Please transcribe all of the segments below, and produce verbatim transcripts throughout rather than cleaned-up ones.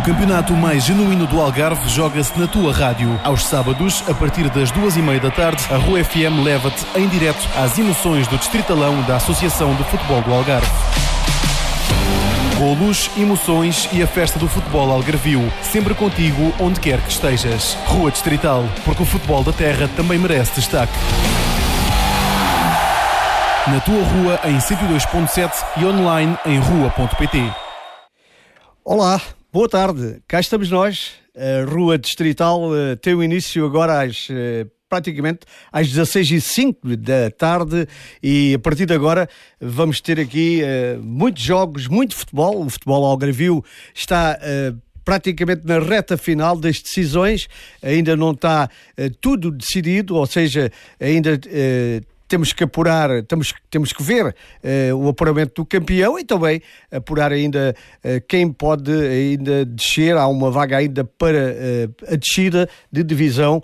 O campeonato mais genuíno do Algarve joga-se na tua rádio. Aos sábados, a partir das duas e meia da tarde, a Rua F M leva-te em direto às emoções do Distritalão da Associação de Futebol do Algarve. Golos, emoções e a festa do futebol algarvio, sempre contigo onde quer que estejas. Rua Distrital, porque o futebol da terra também merece destaque. Na tua rua em cento e dois ponto sete e online em rua ponto pt. Olá, boa tarde. Cá estamos nós. A Rua Distrital uh, tem o início agora às... Uh, praticamente às dezasseis e cinco da tarde, e a partir de agora vamos ter aqui uh, muitos jogos, muito futebol. O futebol algarvio está uh, praticamente na reta final das decisões, ainda não está uh, tudo decidido, ou seja, ainda uh, temos que apurar, temos, temos que ver uh, o apuramento do campeão e também apurar ainda uh, quem pode ainda descer. Há uma vaga ainda para uh, a descida de divisão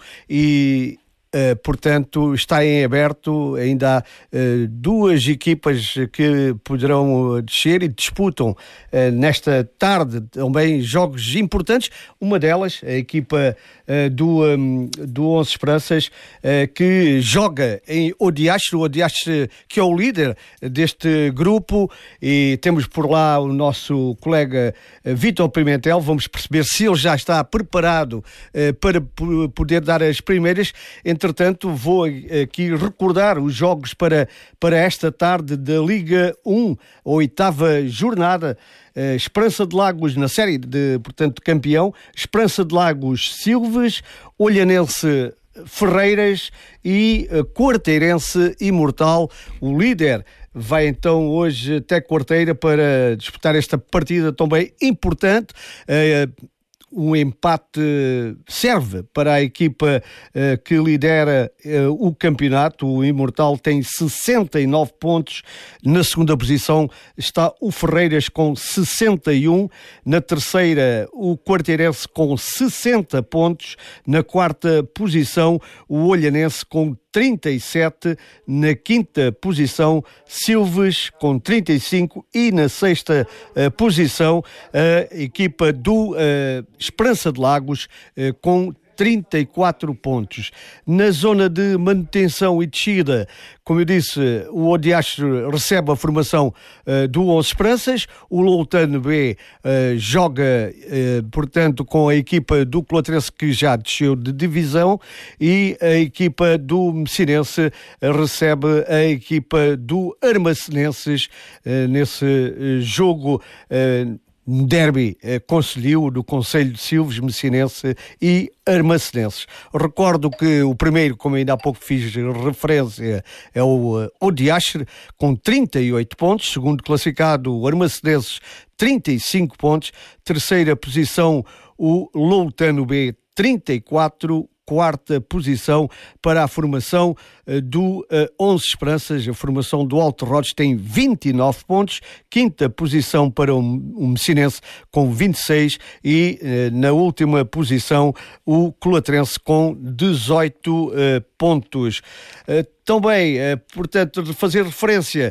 e Uh, portanto, está em aberto. Ainda há uh, duas equipas que poderão descer e disputam uh, nesta tarde também jogos importantes. Uma delas, a equipa uh, do, um, do Onze Esperanças, uh, que joga em Odiastro, Odiastro que é o líder deste grupo, e temos por lá o nosso colega uh, Vítor Pimentel. Vamos perceber se ele já está preparado uh, para p- poder dar as primeiras. Entretanto, vou aqui recordar os jogos para, para esta tarde da Liga um, a oitava jornada. Uh, Esperança de Lagos na série de, portanto, campeão. Esperança de Lagos Silves, Olhanense Ferreiras e uh, Quarteirense Imortal. O líder vai então hoje até Quarteira para disputar esta partida também importante. Uh, Um empate serve para a equipa uh, que lidera uh, o campeonato. O Imortal tem sessenta e nove pontos. Na segunda posição está o Ferreiras com sessenta e um. Na terceira, o Quarteirense com sessenta pontos. Na quarta posição, o Olhanense com trinta e sete. Na quinta posição, Silves com trinta e cinco. E na sexta uh, posição, a equipa do uh, Esperança de Lagos uh, com trinta e quatro pontos. Na zona de manutenção e descida, como eu disse, o Odiastro recebe a formação uh, do Onze Esperanças. O Loutano B uh, joga, uh, portanto, com a equipa do Colatrese, que já desceu de divisão, e a equipa do Messinense uh, recebe a equipa do Armacenenses uh, nesse uh, jogo uh, um derby eh, concelhio do Concelho de Silves, Messinense e Armacenenses. Recordo que o primeiro, como ainda há pouco fiz referência, é o uh, Odiastro, com trinta e oito pontos. Segundo classificado, o Armacenenses, trinta e cinco pontos. Terceira posição, o Loutano B, trinta e quatro. Quarta posição para a formação uh, do uh, Onze Esperanças. A formação do Alto Rodes tem vinte e nove pontos. Quinta posição para o, o Messinense com vinte e seis. E uh, na última posição o Colatrense com dezoito uh, pontos. Uh, também, uh, portanto, de fazer referência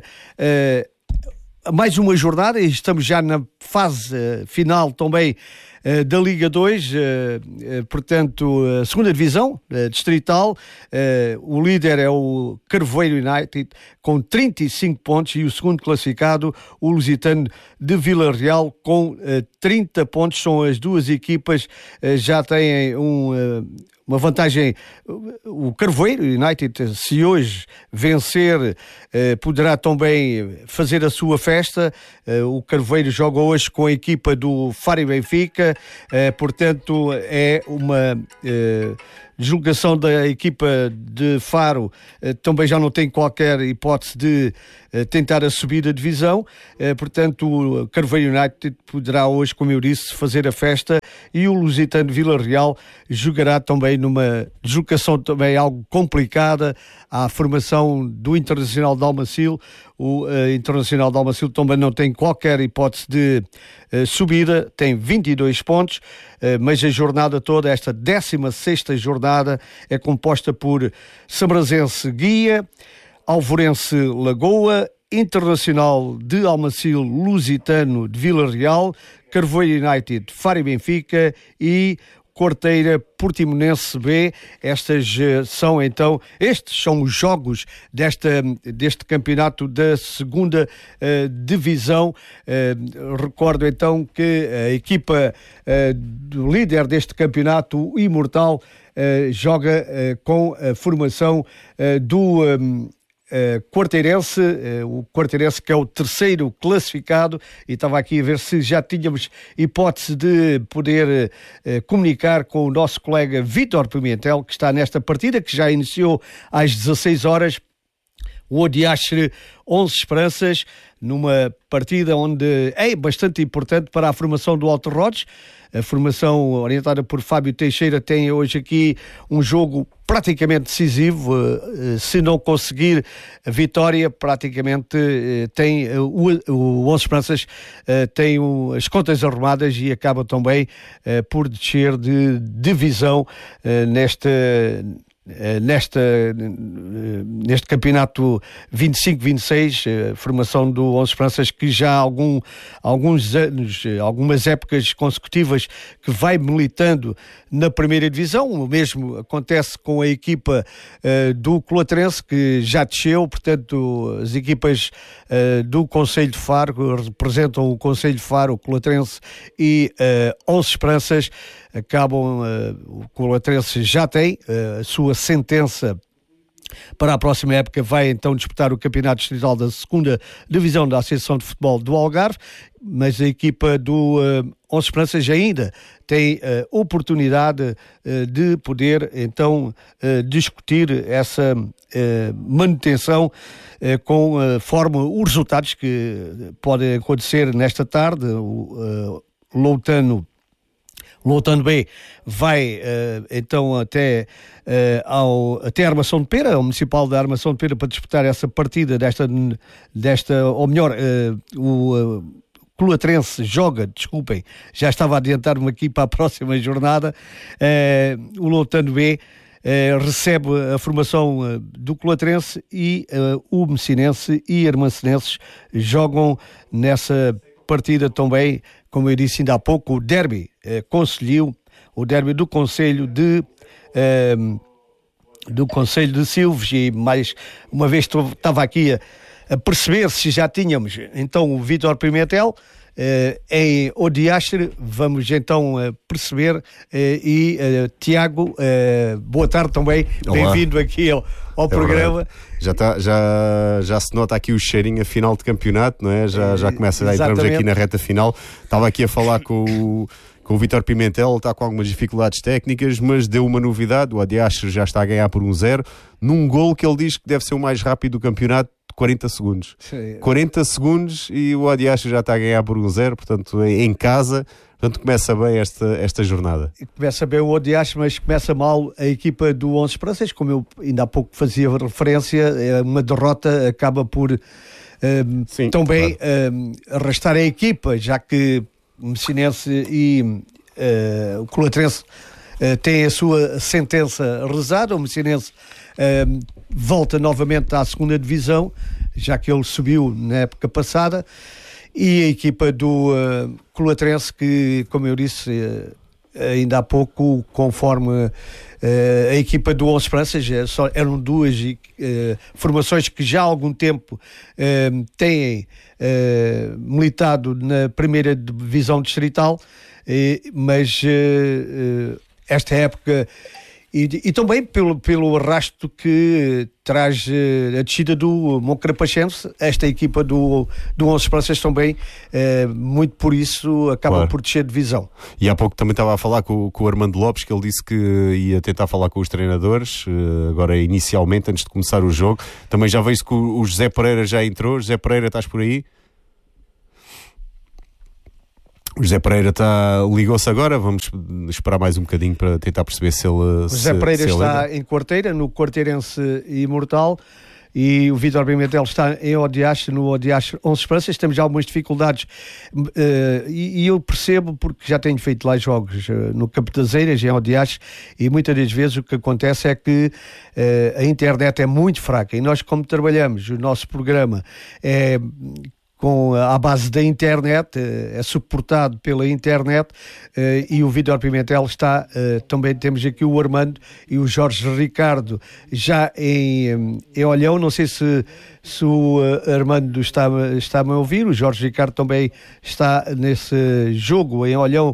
uh, a mais uma jornada, e estamos já na fase uh, final também Uh, da Liga dois, uh, uh, portanto, a segunda divisão uh, distrital. Uh, o líder é o Carvoeiro United com trinta e cinco pontos, e o segundo classificado, o Lusitano de Vila Real, com uh, trinta pontos. São as duas equipas, uh, já têm um... Uh, uma vantagem. O Carvoeiro United, se hoje vencer, eh, poderá também fazer a sua festa. Eh, o Carvoeiro joga hoje com a equipa do Faro e Benfica, eh, portanto é uma eh, deslocação da equipa de Faro. Eh, também já não tem qualquer hipótese de eh, tentar a subida de divisão, eh, portanto o Carvoeiro United poderá hoje, como eu disse, fazer a festa, e o Lusitano Vila Real jogará também numa deslocação também algo complicada à formação do Internacional de Almacil. O uh, Internacional de Almacil também não tem qualquer hipótese de uh, subida, tem vinte e dois pontos, uh, mas a jornada toda, esta décima sexta jornada, é composta por Sabrazense Guia, Alvorense Lagoa Internacional de Almacil Lusitano de Vila Real, Carvoeiro United Faro e Benfica e Quarteira Portimonense B. Estas uh, são então, estes são os jogos desta, deste campeonato da segunda uh, divisão. Uh, recordo então que a equipa uh, do líder deste campeonato, o Imortal, uh, joga uh, com a formação uh, do um, Uh, Quarteirense, uh, o Quarteirense que é o terceiro classificado, e estava aqui a ver se já tínhamos hipótese de poder uh, comunicar com o nosso colega Vítor Pimentel, que está nesta partida, que já iniciou às dezasseis horas. O Odiastre onze Esperanças, numa partida onde é bastante importante para a formação do Alto Rodes. A formação orientada por Fábio Teixeira tem hoje aqui um jogo praticamente decisivo. Se não conseguir a vitória, praticamente tem o onze Esperanças tem as contas arrumadas e acaba também por descer de divisão nesta Nesta, neste campeonato vinte e cinco vinte e seis, formação do onze Esperanças, que já há algum, alguns anos, algumas épocas consecutivas que vai militando na primeira divisão. O mesmo acontece com a equipa uh, do Colatrense, que já desceu. Portanto, as equipas uh, do Concelho de Faro representam o Concelho de Faro, o Colatrense e uh, onze Esperanças. Acabam, uh, o Colatrense já tem uh, a sua sentença para a próxima época, vai então disputar o Campeonato Distrital da segunda Divisão da Associação de Futebol do Algarve, mas a equipa do uh, onze Esperanças ainda tem uh, oportunidade uh, de poder então uh, discutir essa uh, manutenção uh, com uh, forma os resultados que podem acontecer nesta tarde. O uh, Loutano Loutano B vai uh, então até, uh, ao, até a Armação de Pera, ao Municipal da Armação de Pera, para disputar essa partida desta, desta ou melhor, uh, o uh, Colatrense joga, desculpem, já estava a adiantar-me aqui para a próxima jornada. Uh, o Loutano B uh, recebe a formação uh, do Colatrense e uh, o Messinense e Armancenenses jogam nessa partida também, como eu disse ainda há pouco, o derby eh, Concelhio, o derby do Concelho de eh, do Concelho de Silves. E mais uma vez estava aqui a, a perceber se já tínhamos então o Vítor Pimentel eh, em Odiastre. Vamos então eh, perceber eh, e eh, Tiago, eh, boa tarde também. Olá. Bem-vindo aqui ao, ao é programa. Verdade. Já, tá, já, já se nota aqui o cheirinho a final de campeonato, não é? Já, já começa, já entramos aqui na reta final. Estava aqui a falar com o, com o Vítor Pimentel, ele está com algumas dificuldades técnicas, mas deu uma novidade. O Odiastre já está a ganhar por um zero, num golo que ele diz que deve ser o mais rápido do campeonato, de quarenta segundos. Sim. quarenta segundos e o Odiastre já está a ganhar por um zero, portanto, em casa. Portanto, começa bem esta, esta jornada. Começa bem o Odiastre, mas começa mal a equipa do onze Esperanças, como eu ainda há pouco fazia referência. Uma derrota acaba por um, Sim, também claro. um, arrastar a equipa, já que o Messinense e uh, o Colatrense uh, têm a sua sentença rezada. O Messinense uh, volta novamente à segunda divisão, já que ele subiu na época passada. E a equipa do uh, Colatrense, que, como eu disse uh, ainda há pouco, conforme uh, a equipa do onze Esperanças, só eram duas uh, formações que já há algum tempo uh, têm uh, militado na primeira divisão distrital, uh, mas uh, uh, esta época... E, e também pelo, pelo arrasto que traz uh, a descida do Moncarapachense, esta equipa do, do onze Esperanças também, uh, muito por isso acaba claro. por descer de divisão. E há pouco também estava a falar com, com o Armando Lopes, que ele disse que ia tentar falar com os treinadores, uh, agora inicialmente, antes de começar o jogo. Também já vejo que o, o José Pereira já entrou. José Pereira, estás por aí? O José Pereira tá, ligou-se agora, vamos esperar mais um bocadinho para tentar perceber se ele... O José se, Pereira se está ele... em Quarteira, no Quarteirense Imortal, e o Vítor Pimentel está em Odiache, no Odiache onze Esperanças. Temos algumas dificuldades uh, e, e eu percebo, porque já tenho feito lá jogos uh, no Campo das Eiras, em Odiache, e muitas das vezes o que acontece é que uh, a internet é muito fraca, e nós, como trabalhamos, o nosso programa é com a base da internet, é suportado pela internet, e o Vítor Pimentel está, também temos aqui o Armando e o Jorge Ricardo já em, em Olhão. Não sei se, se o Armando está, está-me a ouvir. O Jorge Ricardo também está nesse jogo em Olhão,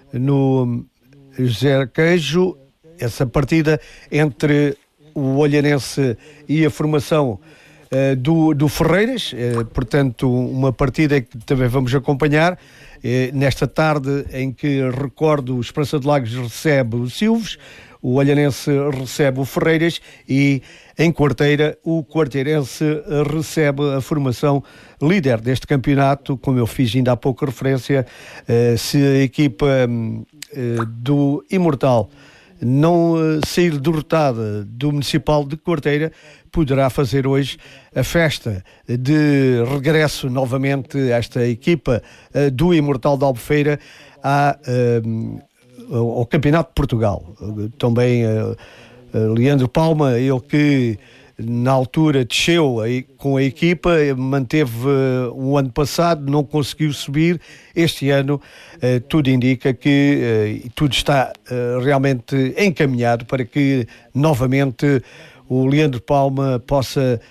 no José Queijo, essa partida entre o Olhanense e a formação Uh, do, do Ferreiras, uh, portanto uma partida que também vamos acompanhar uh, nesta tarde, em que, recordo, o Esperança de Lagos recebe o Silves, o Olhanense recebe o Ferreiras, e em Quarteira o Quarteirense recebe a formação líder deste campeonato. Como eu fiz ainda há pouco referência, uh, se a equipa uh, do Imortal não uh, sair derrotada do Municipal de Quarteira, poderá fazer hoje a festa de regresso novamente esta equipa uh, do Imortal de Albufeira à, uh, ao Campeonato de Portugal. Uh, também uh, uh, Leandro Palma, ele que na altura desceu aí com a equipa, manteve uh, o ano passado, não conseguiu subir. Este ano uh, tudo indica que uh, tudo está uh, realmente encaminhado para que novamente o Leandro Palma possa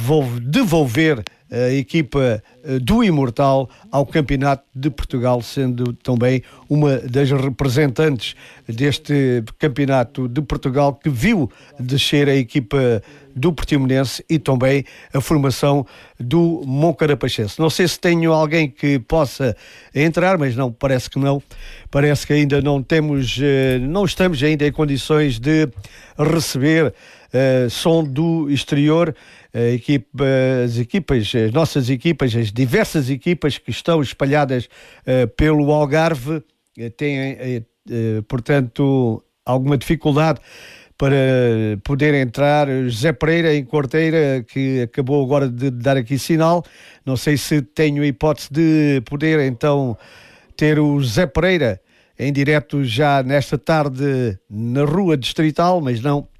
devolver a equipa do Imortal ao Campeonato de Portugal, sendo também uma das representantes deste Campeonato de Portugal, que viu descer a equipa do Portimonense e também a formação do Moncarapachense. Não sei se tenho alguém que possa entrar, mas não, parece que não. Parece que ainda não temos, não estamos ainda em condições de receber uh, som do exterior. A equipa, as equipas, as nossas equipas, as diversas equipas que estão espalhadas uh, pelo Algarve uh, têm, uh, uh, portanto, alguma dificuldade para poder entrar. José Pereira em Quarteira, que acabou agora de dar aqui sinal. Não sei se tenho a hipótese de poder então ter o José Pereira em direto já nesta tarde na Rua Distrital, mas não.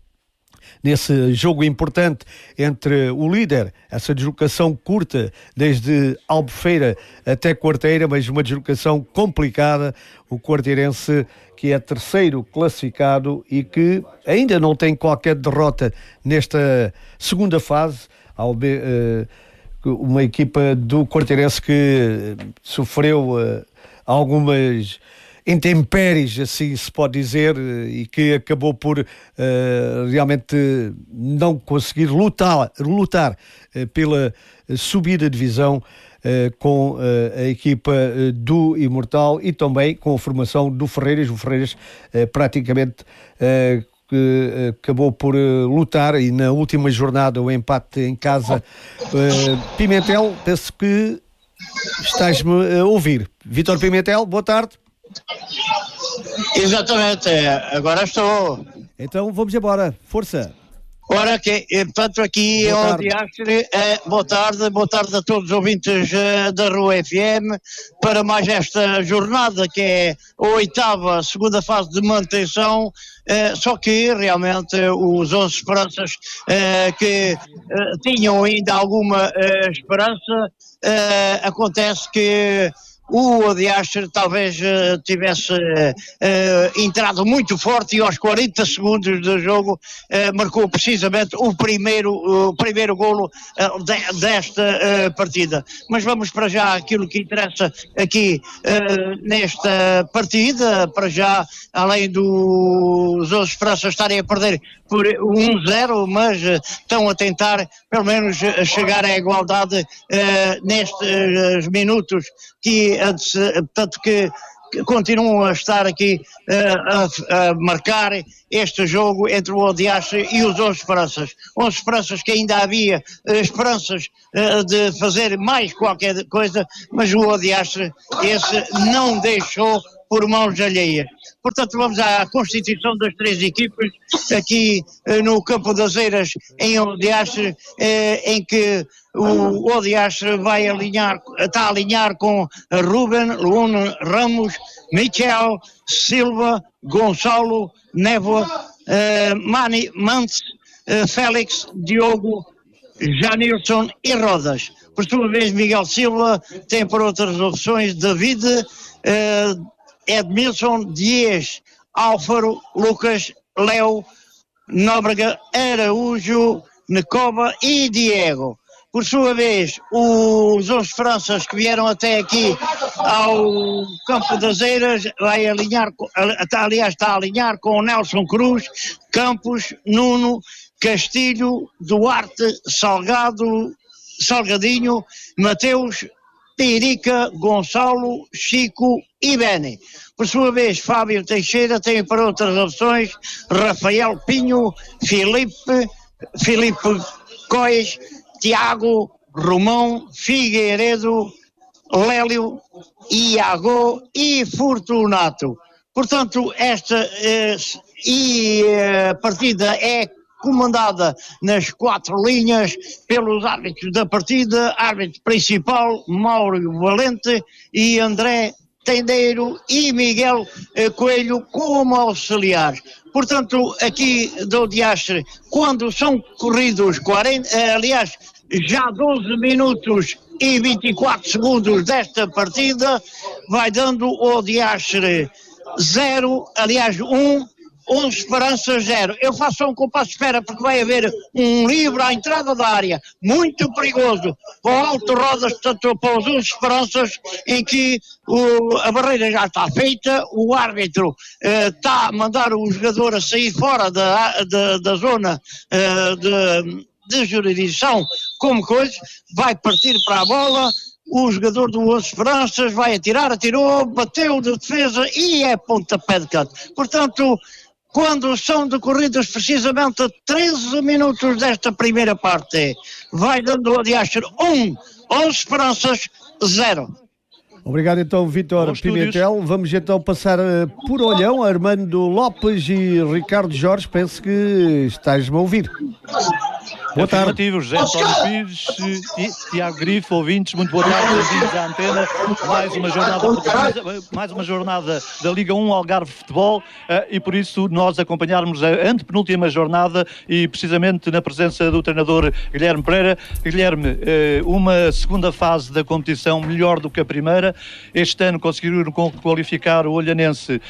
Nesse jogo importante entre o líder, essa deslocação curta desde Albufeira até Quarteira, mas uma deslocação complicada, o quarteirense, que é terceiro classificado e que ainda não tem qualquer derrota nesta segunda fase, uma equipa do quarteirense que sofreu algumas intempéries, assim se pode dizer, e que acabou por uh, realmente não conseguir lutar, lutar uh, pela subida de divisão uh, com uh, a equipa uh, do Imortal e também com a formação do Ferreiras. O Ferreiras uh, praticamente uh, que uh, acabou por uh, lutar, e na última jornada o empate em casa. uh, Pimentel, penso que estás-me a ouvir. Vítor Pimentel, boa tarde. Exatamente, agora estou. Então vamos embora, força. Ora, que, portanto, aqui é o Diastre. É, boa tarde, boa tarde a todos os ouvintes uh, da Rua F M, para mais esta jornada, que é a oitava, segunda fase de manutenção, uh, só que realmente uh, os onze Esperanças uh, que uh, tinham ainda alguma uh, esperança, uh, acontece que o Odiastre talvez uh, tivesse uh, entrado muito forte, e aos quarenta segundos do jogo uh, marcou precisamente o primeiro, o primeiro golo uh, de, desta uh, partida. Mas vamos para já aquilo que interessa aqui uh, nesta partida. Para já, além dos onze Esperanças estarem a perder por um zero, mas uh, estão a tentar pelo menos uh, chegar à igualdade uh, nestes uh, minutos que antes, portanto, que, que continuam a estar aqui uh, a, a marcar este jogo entre o Odiastre e os onze Esperanças. onze Esperanças que ainda havia uh, esperanças uh, de fazer mais qualquer coisa, mas o Odiastre esse não deixou por mãos alheias. Portanto, vamos à constituição das três equipas, aqui no Campo das Eiras, em Odiastre, em que o Odiastre vai alinhar, está a alinhar com Ruben, Luan Ramos, Michel, Silva, Gonçalo, Névoa, Mani, Mantz, Félix, Diogo, Janilson e Rodas. Por sua vez, Miguel Silva tem por outras opções David, uh, Edmilson, Dias, Álvaro, Lucas, Léo, Nóbrega, Araújo, Necoba e Diego. Por sua vez, os onze Franças que vieram até aqui ao Campo das Eiras vai alinhar, aliás, está a alinhar com o Nelson Cruz, Campos, Nuno, Castilho, Duarte, Salgado, Salgadinho, Mateus, Pirica, Gonçalo, Chico e Beni. Por sua vez, Fábio Teixeira tem para outras opções Rafael Pinho, Filipe, Filipe Cois, Tiago, Romão, Figueiredo, Lélio, Iago e Fortunato. Portanto, esta eh, e, eh, partida é comandada nas quatro linhas pelos árbitros da partida, árbitro principal, Mauro Valente e André Tendeiro e Miguel eh, Coelho como auxiliares. Portanto, aqui do Odiastre, quando são corridos quarenta, eh, aliás, já doze minutos e vinte e quatro segundos desta partida, vai dando o Odiastre zero, aliás, um, onze Esperanças zero. Eu faço só um compasso de espera porque vai haver um livre à entrada da área, muito perigoso, para o Alto Rodas, portanto, para os onze Esperanças, em que o, a barreira já está feita, o árbitro eh, está a mandar o jogador a sair fora da, da, da zona eh, de, de jurisdição, como coisa, vai partir para a bola. O jogador do onze Esperanças vai atirar, atirou, bateu de defesa e é pontapé de canto. Portanto, quando são decorridos precisamente treze minutos desta primeira parte, vai dando o Odiastre um, onze Esperanças zero. Obrigado então, Vítor Pimentel. Vamos então passar uh, por Olhão, Armando Lopes e Ricardo Jorge. Penso que estás-me a ouvir. Boa tarde. José António Pires, Tiago Grifo, ouvintes, muito boa tarde, bem-vindos à antena. Mais uma jornada, mais uma jornada da Liga um Algarve Futebol e por isso nós acompanharmos a antepenúltima jornada e precisamente na presença do treinador Guilherme Pereira. Guilherme, uma segunda fase da competição melhor do que a primeira. Este ano conseguiram qualificar o Olhanense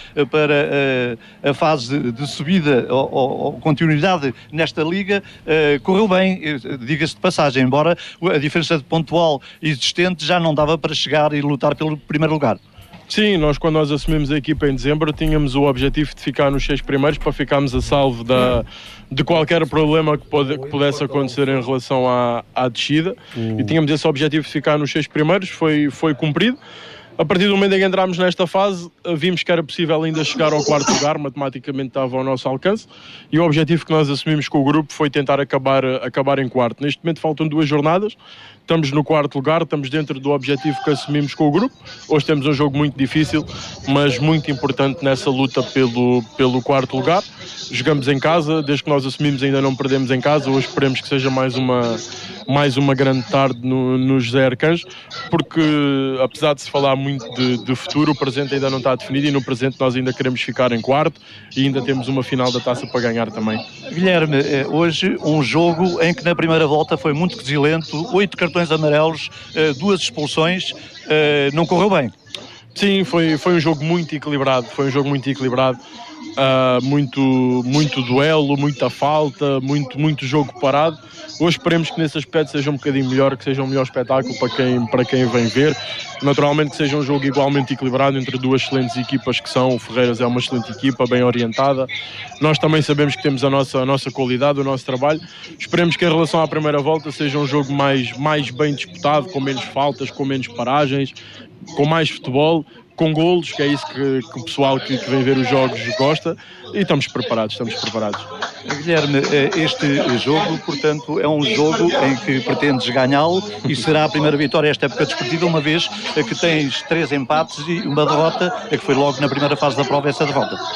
para a fase de subida ou, ou continuidade nesta Liga. Correu bem, diga-se de passagem, embora a diferença pontual existente já não dava para chegar e lutar pelo primeiro lugar. Sim, nós quando nós assumimos a equipa em dezembro tínhamos o objetivo de ficar nos seis primeiros para ficarmos a salvo da, de qualquer problema que, pode, que pudesse acontecer em relação à, à descida uhum. e tínhamos esse objetivo de ficar nos seis primeiros, foi, foi cumprido. A partir do momento em que entramos nesta fase, vimos que era possível ainda chegar ao quarto lugar, matematicamente estava ao nosso alcance, e o objetivo que nós assumimos com o grupo foi tentar acabar, acabar em quarto. Neste momento faltam duas jornadas, estamos no quarto lugar, estamos dentro do objetivo que assumimos com o grupo. Hoje temos um jogo muito difícil, mas muito importante nessa luta pelo, pelo quarto lugar. Jogamos em casa, desde que nós assumimos ainda não perdemos em casa, hoje esperemos que seja mais uma, mais uma grande tarde no, no José Arcanjo, porque apesar de se falar muito de, de futuro, o presente ainda não está definido e no presente nós ainda queremos ficar em quarto e ainda temos uma final da taça para ganhar também. Guilherme, hoje um jogo em que na primeira volta foi muito quesilento, oito cartões amarelos, duas expulsões, não correu bem. Sim, foi, foi um jogo muito equilibrado, foi um jogo muito equilibrado. Uh, muito, muito duelo, muita falta, muito, muito jogo parado. Hoje esperemos que nesse aspecto seja um bocadinho melhor, que seja um melhor espetáculo para quem, para quem vem ver. Naturalmente que seja um jogo igualmente equilibrado entre duas excelentes equipas que são. O Ferreiras é uma excelente equipa, bem orientada. Nós também sabemos que temos a nossa, a nossa qualidade, o nosso trabalho. Esperemos que em relação à primeira volta seja um jogo mais, mais bem disputado, com menos faltas, com menos paragens, com mais futebol, com golos, que é isso que, que o pessoal que, que vem ver os jogos gosta, e estamos preparados, estamos preparados. Guilherme, este jogo, portanto, é um jogo em que pretendes ganhá-lo e será a primeira vitória esta época desportiva, uma vez que tens três empates e uma derrota, que foi logo na primeira fase da prova essa derrota.